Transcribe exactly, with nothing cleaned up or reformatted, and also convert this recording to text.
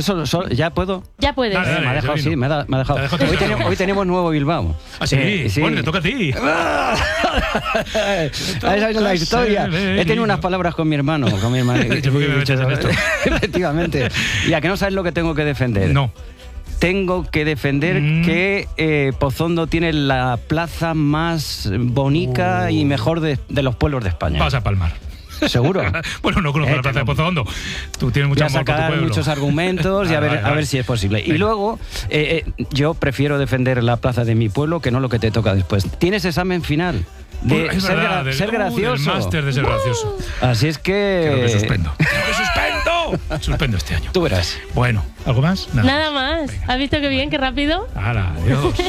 Eso, eso, ¿ya puedo? Ya puedes. Dale, dale. me ha dejado, sí, me ha, me ha dejado. Te ha dejado Hoy, todo. tenemos, hoy tenemos nuevo Bilbao. Ah, sí, Eh, sí. bueno, te toca a ti. Esa es la historia. He tenido unas palabras con mi hermano. Con mi hermano. Yo, ¿por qué me metes en esto? Efectivamente. Y a que no sabes lo que tengo que defender. No. Tengo que defender Mm. que eh, Pozondo tiene la plaza más bonita Uh. y mejor de, de los pueblos de España. Vas a palmar. ¿Seguro? Bueno, no conozco Eh, la plaza de que no. Pozondo. Tú tienes mucho Voy a amor por tu sacar pueblo. muchos argumentos y a Vale, ver, vale, a vale. ver si es posible. Y Venga. luego, eh, eh, yo prefiero defender la plaza de mi pueblo que no lo que te toca después. Tienes examen final de Es ser, verdad, gra- del- ser uh, del gracioso. máster de ser gracioso. Así es que... Creo que suspendo. Creo que suspendo. Suspendo este año. Tú verás. Bueno, ¿algo más? Nada más. ¿Has visto qué bien, qué rápido? Hala, adiós.